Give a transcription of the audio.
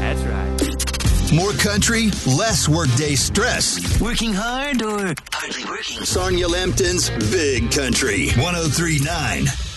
That's right. More country, less workday stress. Working hard or hardly working? Sonia Lampton's Big Country 103.9.